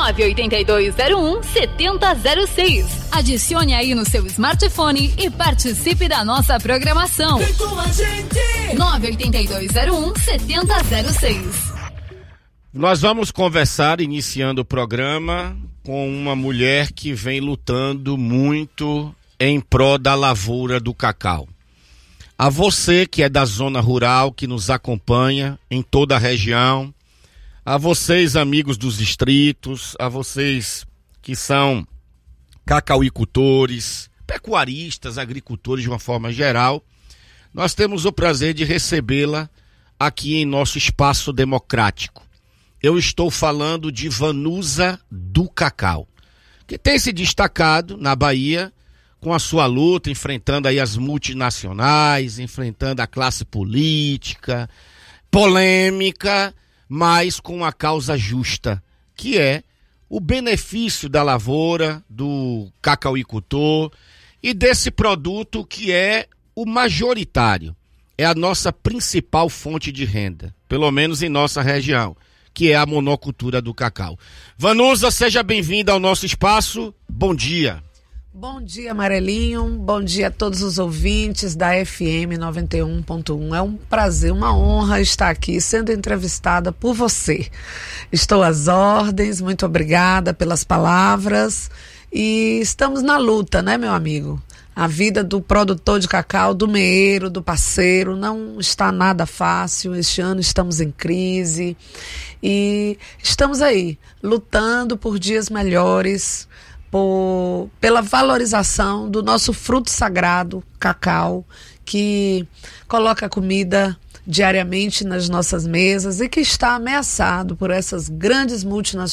98201-7006. Adicione aí no seu smartphone e participe da nossa programação. Vem com a gente! 98201-7006. Nós vamos conversar, iniciando o programa, com uma mulher que vem lutando muito em prol da lavoura do cacau. A você que é da zona rural, que nos acompanha em toda a região, a vocês amigos dos distritos, a vocês que são cacauicultores, pecuaristas, agricultores de uma forma geral, nós temos o prazer de recebê-la aqui em nosso espaço democrático. Eu estou falando de Vanusa do Cacau, que tem se destacado na Bahia com a sua luta, enfrentando aí as multinacionais, enfrentando a classe política, polêmica, mas com uma causa justa, que é o benefício da lavoura, do cacauicultor e desse produto que é o majoritário, é a nossa principal fonte de renda, pelo menos em nossa região, que é a monocultura do cacau. Vanusa, seja bem-vinda ao nosso espaço. Bom dia. Bom dia, Amarelinho. Bom dia a todos os ouvintes da FM 91.1. É um prazer, uma honra estar aqui sendo entrevistada por você. Estou às ordens, muito obrigada pelas palavras e estamos na luta, né, meu amigo? A vida do produtor de cacau, do meeiro, do parceiro, não está nada fácil. Este ano estamos em crise e estamos aí, lutando por dias melhores, pela valorização do nosso fruto sagrado, cacau, que coloca comida diariamente nas nossas mesas e que está ameaçado por essas grandes multinacionais